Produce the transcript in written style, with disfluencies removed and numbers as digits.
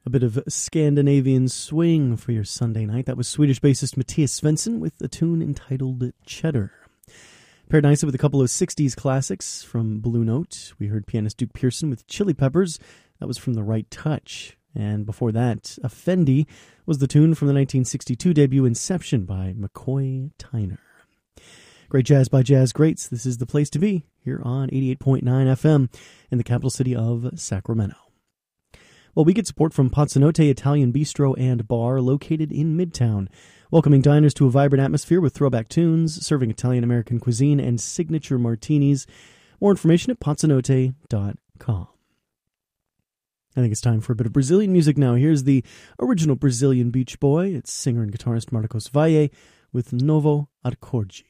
A bit of Scandinavian swing for your Sunday night. That was Swedish bassist Mattias Svensson with a tune entitled Cheddar. Paired nicely with a couple of 60s classics from Blue Note. We heard pianist Duke Pearson with Chili Peppers. That was from The Right Touch. And before that, Effendi was the tune from the 1962 debut Inception by McCoy Tyner. Great jazz by jazz greats. This is the place to be here on 88.9 FM in the capital city of Sacramento. Well, we get support from Pozzanotte Italian Bistro and Bar located in Midtown, welcoming diners to a vibrant atmosphere with throwback tunes, serving Italian-American cuisine, and signature martinis. More information at pozzanotte.com. I think it's time for a bit of Brazilian music now. Here's the original Brazilian Beach Boy. It's singer and guitarist Marcos Valle with Novo Acorde.